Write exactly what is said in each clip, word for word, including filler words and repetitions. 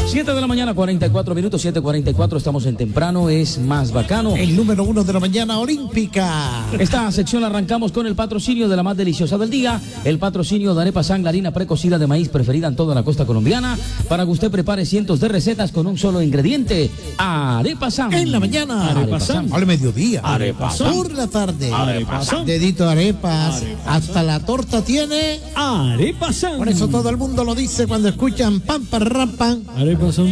siete de la mañana, cuarenta y cuatro minutos, siete cuarenta y cuatro, estamos en temprano, es más bacano. El número uno de la mañana olímpica. Esta sección la arrancamos con el patrocinio de la más deliciosa del día, el patrocinio de Arepa San, la harina precocida de maíz preferida en toda la costa colombiana, para que usted prepare cientos de recetas con un solo ingrediente. Arepa San. En la mañana. Arepa San. Al mediodía. Arepa San. Por la tarde. Arepa San. Dedito de arepas. Hasta la torta tiene Arepa San. Por eso todo el mundo lo dice cuando escuchan pam, pam, ram, pam. Arepa San.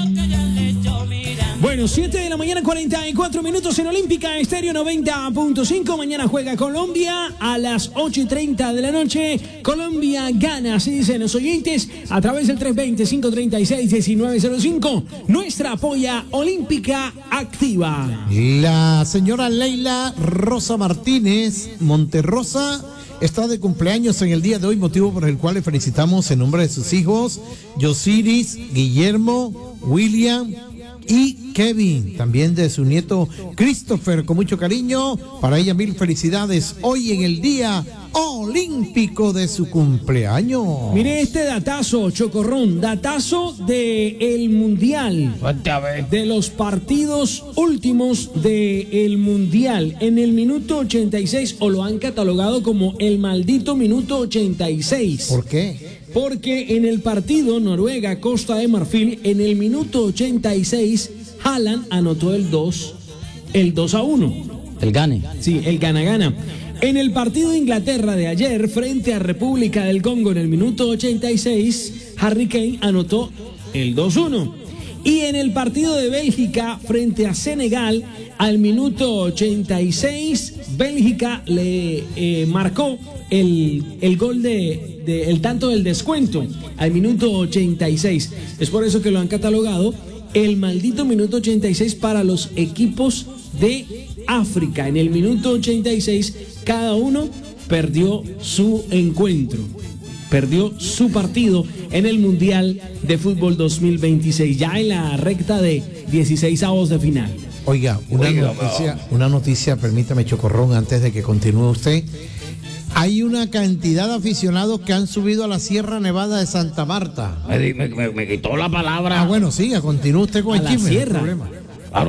Bueno, siete de la mañana, cuarenta y cuatro minutos en Olímpica Estéreo noventa punto cinco. Mañana juega Colombia a las ocho y treinta de la noche. Colombia gana, así dicen los oyentes, a través del tres veinte, cinco treinta y seis, diecinueve cero cinco. Nuestra polla olímpica activa. La señora Leila Rosa Martínez Monterrosa está de cumpleaños en el día de hoy, motivo por el cual le felicitamos en nombre de sus hijos, Yosiris, Guillermo, William y Kevin, también de su nieto Christopher, con mucho cariño. Para ella mil felicidades hoy en el día olímpico de su cumpleaños. Mire este datazo, Chocorrón, datazo de el Mundial, de los partidos últimos del Mundial. En el minuto ochenta y seis, o lo han catalogado como el maldito minuto ochenta y seis. ¿Por qué? Porque en el partido Noruega-Costa de Marfil, en el minuto ochenta y seis, Haaland anotó el dos, el dos a uno. El gane. Sí, el gana-gana. En el partido de Inglaterra de ayer, frente a República del Congo, en el minuto ochenta y seis, Harry Kane anotó el dos uno. Y en el partido de Bélgica, frente a Senegal, al minuto ochenta y seis, Bélgica le eh, marcó el, el gol de, de, el tanto del descuento, al minuto ochenta y seis. Es por eso que lo han catalogado el maldito minuto ochenta y seis para los equipos de África. En el minuto ochenta y seis, cada uno perdió su encuentro, perdió su partido en el Mundial de Fútbol dos mil veintiséis, ya en la recta de dieciseisavos de final. Oiga, una Oiga, noticia, una noticia, permítame, Chocorrón, antes de que continúe usted. Hay una cantidad de aficionados que han subido a la Sierra Nevada de Santa Marta. Me, me, me, me quitó la palabra. Ah, bueno, siga, continúe usted con A el la chisme. sierra. No hay problema. Claro,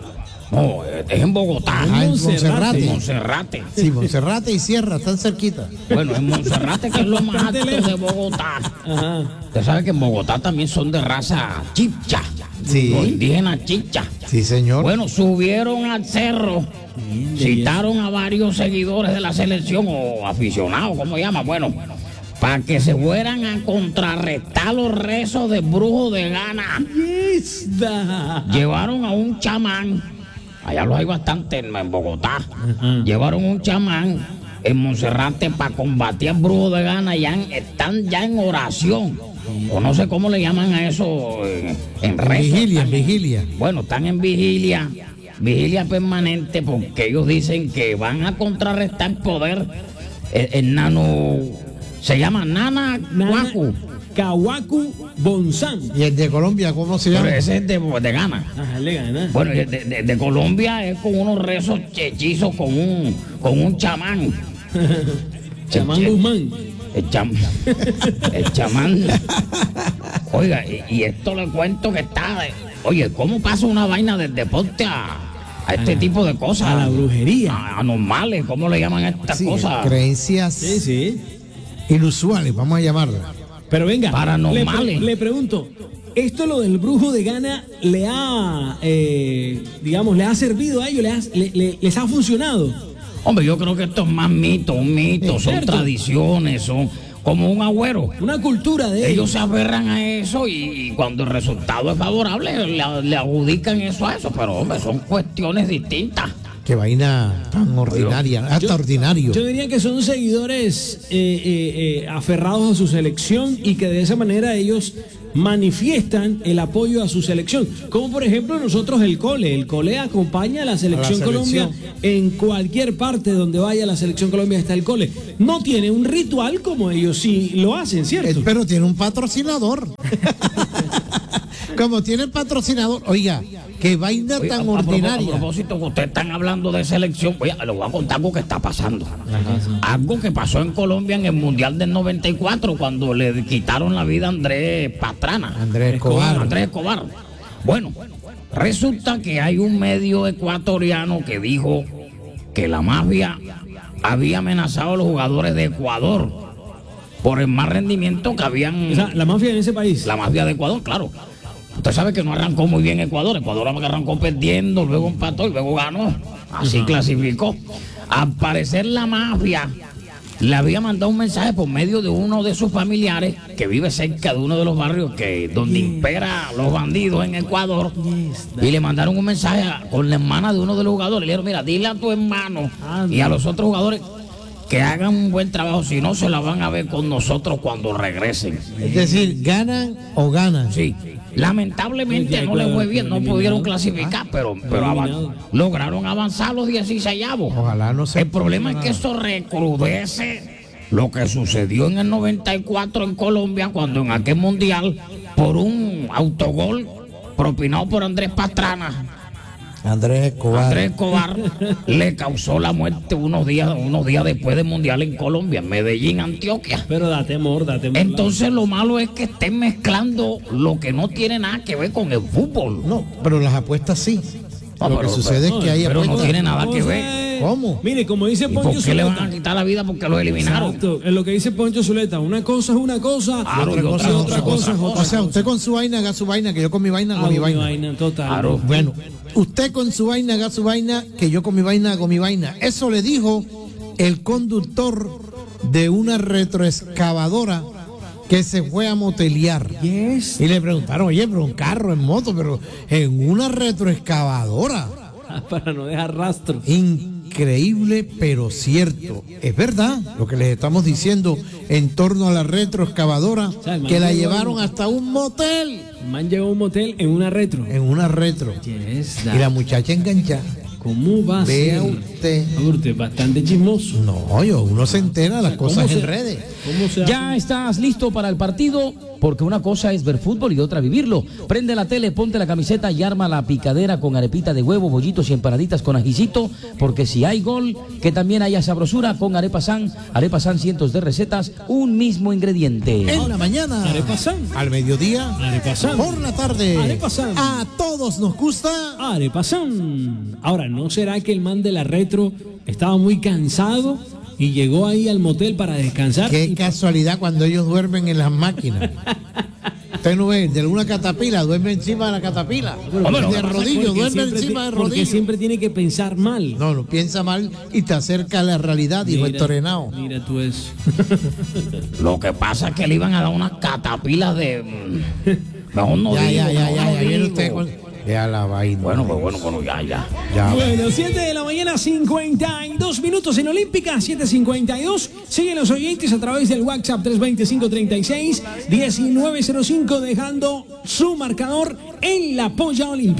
no, es en Bogotá. Ah, en Monserrate. En Monserrate. Sí, Monserrate y Sierra están cerquita. Bueno, en Monserrate, que es lo más Bastante alto lejos. de Bogotá. Ajá. Usted sabe que en Bogotá también son de raza chicha. Sí. Los indígenas chicha. Sí, señor. Bueno, subieron al cerro, citaron a varios seguidores de la selección o aficionados, ¿cómo llama? Bueno, para que se fueran a contrarrestar los rezos de brujo de Gana. Esta. Llevaron a un chamán, allá los hay bastante en, en Bogotá. Llevaron un chamán en Monserrate para combatir al brujo de Gana. Ya en- están ya en oración, o no sé cómo le llaman a eso, en, en rezo. Vigilia, Están- vigilia. Bueno, están en vigilia, vigilia permanente, porque ellos dicen que van a contrarrestar el poder. El, el nano, se llama Nana Nana Guacu, Kawaku Bonzán. ¿Y el de Colombia cómo se pero llama? ese es de, de Gana. Ajá, le gana. Bueno, de, de- de Colombia es con unos rezos hechizos con un, con un chamán. Chamán el- Guzmán. El, cham, el chamán. Oiga, y, y esto le cuento que está. de- oye, ¿cómo pasa una vaina del deporte a, a este A- tipo de cosas? a la brujería. A- anormales, ¿cómo le llaman a estas Sí, cosas? creencias Sí, sí. inusuales, vamos a llamarlas. Pero venga, Paranormales. Le, pre- le pregunto, ¿esto lo del brujo de Gana le ha, eh, digamos, le ha servido a ellos? ¿Le ha- le- le- ¿Les ha funcionado? Hombre, yo creo que esto es más mito, un mito, Es son cierto. tradiciones, son como un agüero. Una cultura de Ellos ellos. se aferran a eso y, y cuando el resultado es favorable le, le adjudican eso a eso, pero hombre, son cuestiones distintas. Qué vaina tan ordinaria, hasta Yo- ordinario. Yo diría que son seguidores eh, eh, eh, aferrados a su selección y que de esa manera ellos manifiestan el apoyo a su selección. Como por ejemplo nosotros el Cole. El Cole acompaña a la selección, selección. Colombia en cualquier parte donde vaya la selección Colombia está el Cole. No tiene un ritual como ellos sí lo hacen, Eh, ¿cierto? Pero tiene un patrocinador. Como tiene patrocinador, oiga, Qué vaina Oye, tan a, a, ordinaria. A propósito, que ustedes están hablando de selección, oye, les voy a contar algo que está pasando. Ajá. Algo que pasó en Colombia en el Mundial del noventa y cuatro, cuando le quitaron la vida a Andrés Pastrana. Andrés Escobar. Andrés Escobar. Bueno, resulta que hay un medio ecuatoriano que dijo que la mafia había amenazado a los jugadores de Ecuador por el mal rendimiento que habían... O sea, la mafia en ese país. La mafia de Ecuador, claro. Usted sabe que no arrancó muy bien Ecuador. Ecuador arrancó perdiendo, luego empató y luego ganó. Así uh-huh. clasificó. Al parecer la mafia le había mandado un mensaje por medio de uno de sus familiares que vive cerca de uno de los barrios que donde yeah. impera los bandidos en Ecuador. Yes, y le mandaron un mensaje a, con la hermana de uno de los jugadores. Le dijeron, mira, dile a tu hermano ah, y a los otros jugadores que hagan un buen trabajo, si no se la van a ver con nosotros cuando regresen. Es decir, ganan o ganan. Sí. Lamentablemente no les fue bien, no pudieron clasificar, pero, pero avan- lograron avanzar los dieciseisavos. Ojalá no se. El problema es que eso recrudece lo que sucedió en el noventa y cuatro en Colombia, cuando en aquel mundial, por un autogol propinado por Andrés Pastrana, Andrés Escobar. Andrés Escobar le causó la muerte unos días, unos días después del mundial en Colombia, en Medellín, Antioquia. Pero date amor, date amor. Entonces lo malo es que estén mezclando lo que no tiene nada que ver con el fútbol. No, pero las apuestas sí. No, lo pero, que sucede pero, es que hay pero apuestas. no tiene nada que José, ver. ¿Cómo? Mire, como dice ¿Y Poncho por qué le Zuleta, van a quitar la vida porque lo eliminaron? Exacto, es lo que dice Poncho Zuleta. Una cosa es una cosa, Claro, otra, y cosa, otra, otra cosa es otra. O sea, usted con su vaina haga su vaina, que yo con mi vaina hago Ah, mi vaina. vaina total. Claro. Bueno, usted con su vaina haga su vaina, que yo con mi vaina hago mi vaina. Eso le dijo el conductor de una retroexcavadora que se fue a motelear. Yes. Y le preguntaron, oye, pero un carro en moto, pero en una retroexcavadora. Para no dejar rastros. Increíble, pero cierto. Es verdad lo que les estamos diciendo en torno a la retroexcavadora, o sea, que la llevaron un... hasta un motel. El man llegó a un motel en una retro. En una retro. Yes, y la muchacha enganchada. ¿Cómo va a Vea ser? usted. Usted bastante chismoso. No, yo, uno se entera de las cosas en redes. Ya estás listo para el partido, porque una cosa es ver fútbol y otra vivirlo. Prende la tele, ponte la camiseta y arma la picadera con arepita de huevo, bollitos y empanaditas con ajicito, porque si hay gol, que también haya sabrosura con Arepa San. Arepa San, cientos de recetas, un mismo ingrediente. En la mañana, Arepa San. Al mediodía, Arepa San. Por la tarde, Arepa San. A todos nos gusta Arepa San. Ahora, ¿no será que el man de la retro estaba muy cansado y llegó ahí al motel para descansar? Qué y... casualidad cuando ellos duermen en las máquinas. Usted no ve, de alguna catapila, duerme encima de la catapila. Bueno, de bueno, rodillo, duerme encima de rodillo. Porque siempre tiene que pensar mal. No, no piensa mal y te acerca a la realidad, dijo el Torenao. Mira tú eso. Lo que pasa es que le iban a dar unas catapilas de... Mejor no ya, digo, ya, ya, mejor ya, no ya, viene digo. usted con... Ya la vaina. Bueno, pues bueno, bueno, ya, ya. ya. Bueno, siete de la mañana, cincuenta y dos minutos en Olímpica, siete cincuenta y dos. Siguen los oyentes a través del WhatsApp tres veinticinco treinta y seis diecinueve cero cinco, dejando su marcador en la polla olímpica.